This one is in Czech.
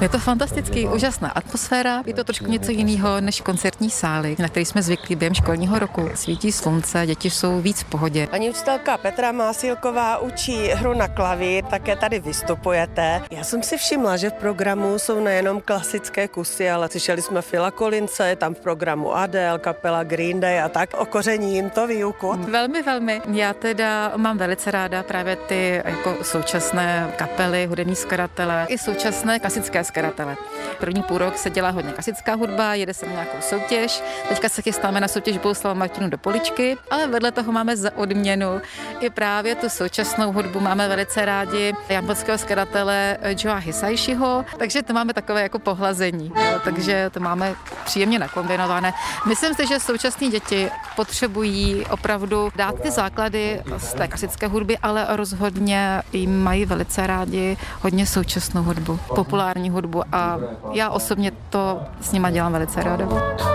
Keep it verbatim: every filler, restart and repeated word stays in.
Je to fantastický, úžasná atmosféra, je to trošku něco jiného než koncertní sály, na který jsme zvyklí během školního roku. Svítí slunce, děti jsou víc v pohodě. Paní učitelka Petra Másilková učí hru na klavír, také tady vystupujete. Já jsem si všimla, že v programu jsou nejenom klasické kusy, ale slyšeli jsme Phila Collinse, je tam v programu Adele, kapela Green Day a tak. Okoření jim to výuku? Velmi, velmi. Já teda mám velice ráda právě ty jako současné kapely, hudební skladatele i současné klasické skladatele. První půl rok se dělá hodně klasická hudba, jede se na nějakou soutěž. Teďka se chystáme na soutěž Bohuslava Martinů do Poličky, ale vedle toho máme za odměnu i právě tu současnou hudbu. Máme velice rádi japonského skladatele Joa Hisaišiho, takže to máme takové jako pohlazení. Jo, takže to máme příjemně nakombinované. Myslím si, že současné děti potřebují opravdu dát ty základy z té klasické hudby, ale rozhodně jim mají velice rádi hodně současnou hudbu, populární hudbu a já osobně to s nima dělám velice ráda.